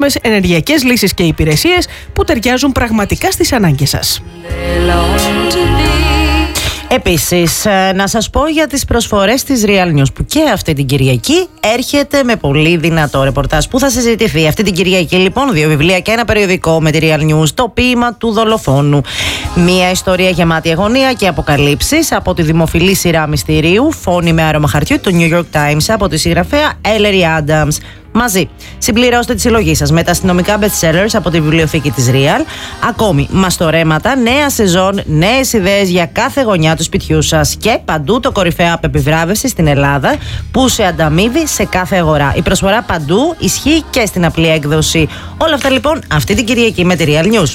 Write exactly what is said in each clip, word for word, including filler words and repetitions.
βιώσιμες ενεργειακές λύσεις και υπηρεσίες που ταιριάζουν πραγματικά στις ανάγκες σας. Επίσης, να σας πω για τις προσφορές της Real News που και αυτή την Κυριακή έρχεται με πολύ δυνατό ρεπορτάζ που θα συζητηθεί. Αυτή την Κυριακή λοιπόν δύο βιβλία και ένα περιοδικό με τη Real News, το ποίημα του δολοφόνου. Μια ιστορία γεμάτη αγωνία και αποκαλύψεις από τη δημοφιλή σειρά μυστηρίου Φόνη με άρωμα χαρτιού του New York Times από τη συγγραφέα Ellery Adams. Μαζί. Συμπληρώστε τη συλλογή σας με τα αστυνομικά bestsellers από τη βιβλιοθήκη της Real. Ακόμη, μαστορέματα, νέα σεζόν, νέες ιδέες για κάθε γωνιά του σπιτιού σας. Και παντού το κορυφαίο app επιβράβευση στην Ελλάδα που σε ανταμείβει σε κάθε αγορά. Η προσφορά παντού ισχύει και στην απλή έκδοση. Όλα αυτά λοιπόν αυτή την Κυριακή με τη Real News.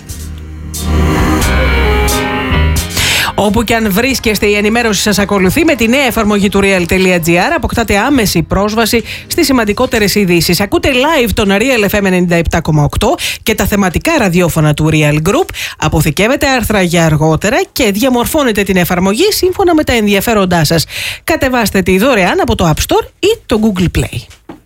Όπου και αν βρίσκεστε, η ενημέρωση σας ακολουθεί με τη νέα εφαρμογή του real.gr. Αποκτάτε άμεση πρόσβαση στις σημαντικότερες ειδήσεις. Ακούτε live τον Real εφ εμ ενενήντα επτά κόμμα οκτώ και τα θεματικά ραδιόφωνα του Real Group. Αποθηκεύετε άρθρα για αργότερα και διαμορφώνετε την εφαρμογή σύμφωνα με τα ενδιαφέροντά σας. Κατεβάστε τη δωρεάν από το App Store ή το Google Play.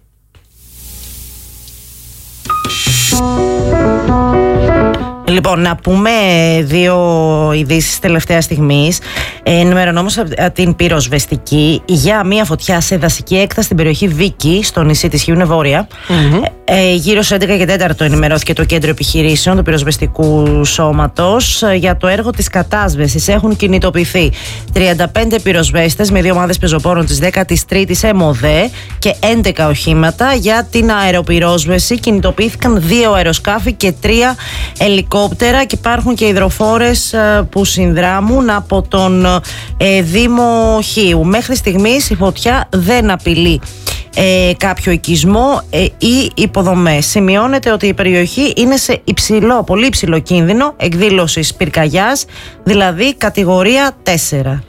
Λοιπόν, να πούμε δύο ειδήσεις τελευταία στιγμής. Ενημερωνόμαστε από την πυροσβεστική για μια φωτιά σε δασική έκταση στην περιοχή Βίκη, στο νησί της Χίουνε Βόρεια. Mm-hmm. Ε, γύρω στις έντεκα και τέσσερα ενημερώθηκε το κέντρο επιχειρήσεων του πυροσβεστικού σώματος. Για το έργο της κατάσβεσης έχουν κινητοποιηθεί τριάντα πέντε πυροσβέστες με δύο ομάδες πεζοπόρων της δέκατης τρίτης ΕΜΟΔΕ και έντεκα οχήματα. Για την αεροπυρόσβεση κινητοποιήθηκαν δύο αεροσκάφη και τρία ελικόπτερα και υπάρχουν και υδροφόρες που συνδράμουν από τον ε, Δήμο Χίου. Μέχρι στιγμής η φωτιά δεν απειλεί ε, κάποιο οικισμό ε, ή υποδομές. Σημειώνεται ότι η περιοχή είναι σε υψηλό, πολύ υψηλό κίνδυνο εκδήλωσης πυρκαγιάς, δηλαδή κατηγορία τέσσερα.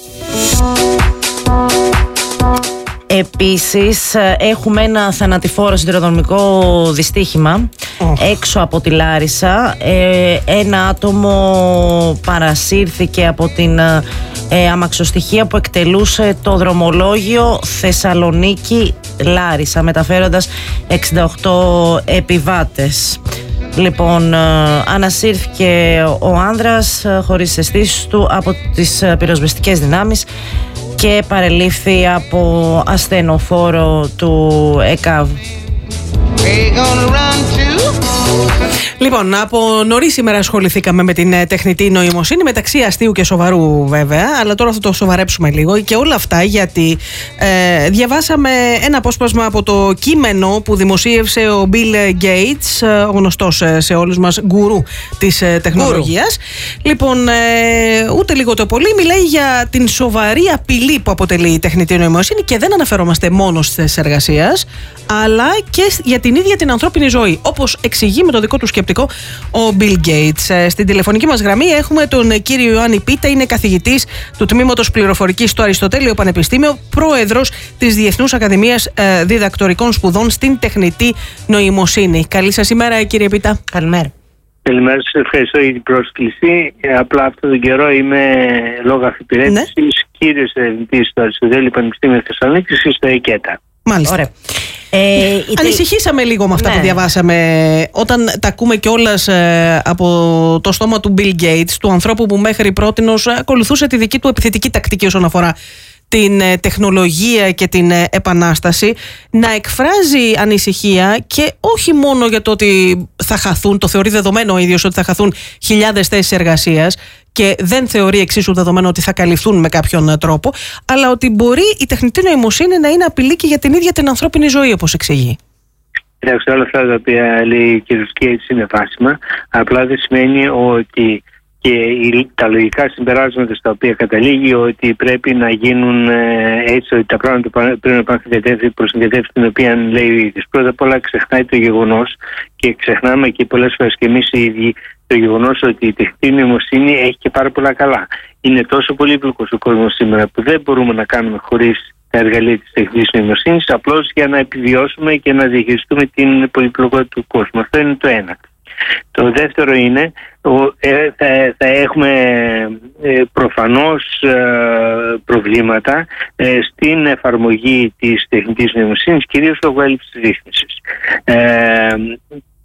Επίσης έχουμε ένα θανατηφόρο σιδηροδρομικό δυστύχημα oh. έξω από τη Λάρισα. Ε, ένα άτομο παρασύρθηκε από την ε, αμαξοστοιχεία που εκτελούσε το δρομολόγιο Θεσσαλονίκη-Λάρισα, μεταφέροντας εξήντα οκτώ επιβάτες. Λοιπόν, ανασύρθηκε ο άνδρας χωρίς τις αισθήσεις του από τις πυροσβεστικές δυνάμεις και παρελήφθη από ασθενοφόρο του ΕΚΑΒ. Λοιπόν, από νωρίς σήμερα ασχοληθήκαμε με την τεχνητή νοημοσύνη, μεταξύ αστείου και σοβαρού βέβαια, αλλά τώρα θα το σοβαρέψουμε λίγο και όλα αυτά γιατί ε, διαβάσαμε ένα απόσπασμα από το κείμενο που δημοσίευσε ο Bill Gates, ο γνωστός σε όλους μας γκουρού της τεχνολογίας. Γκουρου. Λοιπόν, ε, ούτε λίγο το πολύ μιλάει για την σοβαρή απειλή που αποτελεί η τεχνητή νοημοσύνη και δεν αναφερόμαστε μόνο στις θέσεις εργασίας, αλλά και για την ίδια την ανθρώπινη ζωή, όπως εξηγεί με το δικό του σκεπτικό ο Bill Gates. Στην τηλεφωνική μας γραμμή έχουμε τον κύριο Ιωάννη Πίτα, είναι καθηγητής του Τμήματος Πληροφορικής στο Αριστοτέλειο Πανεπιστήμιο, πρόεδρος της Διεθνούς Ακαδημίας Διδακτορικών Σπουδών στην Τεχνητή Νοημοσύνη. Καλή σας ημέρα, κύριε Πίτα. Καλημέρα. Καλημέρα σας, ευχαριστώ για την πρόσκληση. Απλά αυτόν τον καιρό είμαι λόγω αφιπηρέτησης ναι. κύριος ερευνητής στο Αριστοτέλειο Πανεπιστήμιο Θεσσαλονίκης και στο ΕΚΕΤΑ. Μάλιστα. Ωραία. Ε, Ανησυχήσαμε λίγο με αυτά ναι. που διαβάσαμε όταν τα ακούμε κιόλας ε, από το στόμα του Bill Gates, του ανθρώπου που μέχρι πρότινος ακολουθούσε τη δική του επιθετική τακτική όσον αφορά την ε, τεχνολογία και την ε, επανάσταση, να εκφράζει ανησυχία και όχι μόνο για το ότι θα χαθούν, το θεωρεί δεδομένο ο ίδιος ότι θα χαθούν χιλιάδες θέσεις εργασίας και δεν θεωρεί εξίσου δεδομένο ότι θα καλυφθούν με κάποιον τρόπο, αλλά ότι μπορεί η τεχνητή νοημοσύνη να είναι απειλή και για την ίδια την ανθρώπινη ζωή, όπως εξηγεί. Κοιτάξτε, όλα αυτά τα οποία λέει ο κ. Γκέιτς είναι βάσιμα, απλά δεν σημαίνει ότι και τα λογικά συμπεράσματα στα οποία καταλήγει ότι πρέπει να γίνουν έτσι, ότι τα πράγματα πρέπει να πάνε προς την κατεύθυνση την οποία λέει ο ίδιος. Πρώτα απ' όλα ξεχνάει το γεγονός και ξεχνάμε και πολλές φορές και εμείς οι ίδιοι το γεγονός ότι η τεχνητή νοημοσύνη έχει και πάρα πολλά καλά. Είναι τόσο πολύπλοκος ο κόσμος σήμερα που δεν μπορούμε να κάνουμε χωρίς τα εργαλεία της τεχνητής νοημοσύνης, απλώς για να επιβιώσουμε και να διαχειριστούμε την πολυπλοκότητα του κόσμου. Αυτό είναι το ένα. Το δεύτερο είναι ε, θα, θα έχουμε ε, προφανώς ε, προβλήματα ε, στην εφαρμογή της τεχνητής νοημοσύνης, κυρίως λόγω έλλειψης ρύθμισης. Ε,